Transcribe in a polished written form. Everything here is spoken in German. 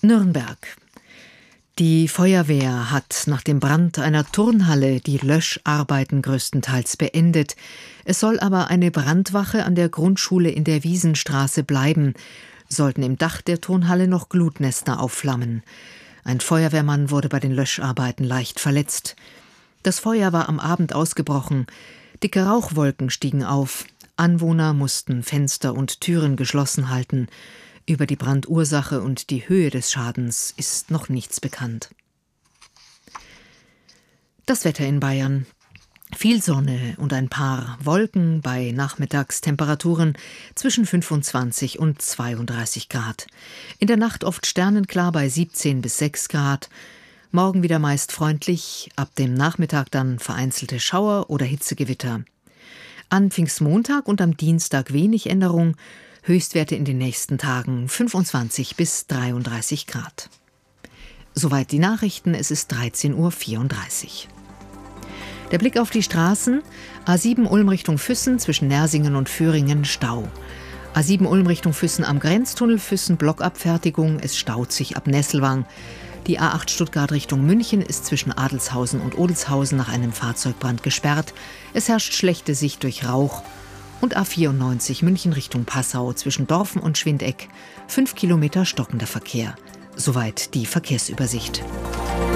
Nürnberg. Die Feuerwehr hat nach dem Brand einer Turnhalle die Löscharbeiten größtenteils beendet. Es soll aber eine Brandwache an der Grundschule in der Wiesenstraße bleiben. Sollten im Dach der Turnhalle noch Glutnester aufflammen. Ein Feuerwehrmann wurde bei den Löscharbeiten leicht verletzt. Das Feuer war am Abend ausgebrochen. Dicke Rauchwolken stiegen auf. Anwohner mussten Fenster und Türen geschlossen halten. Über die Brandursache und die Höhe des Schadens ist noch nichts bekannt. Das Wetter in Bayern. Viel Sonne und ein paar Wolken bei Nachmittagstemperaturen zwischen 25 und 32 Grad. In der Nacht oft sternenklar bei 17 bis 6 Grad. Morgen wieder meist freundlich, ab dem Nachmittag dann vereinzelte Schauer oder Hitzegewitter. An Pfingstmontag und am Dienstag wenig Änderung, Höchstwerte in den nächsten Tagen 25 bis 33 Grad. Soweit die Nachrichten, es ist 13:34 Uhr. Der Blick auf die Straßen: A7 Ulm Richtung Füssen zwischen Nersingen und Föhringen Stau. A7 Ulm Richtung Füssen am Grenztunnel Füssen Blockabfertigung, es staut sich ab Nesselwang. Die A8 Stuttgart Richtung München ist zwischen Adelshausen und Odelshausen nach einem Fahrzeugbrand gesperrt. Es herrscht schlechte Sicht durch Rauch. Und A94 München Richtung Passau zwischen Dorfen und Schwindeck 5 Kilometer stockender Verkehr. Soweit die Verkehrsübersicht.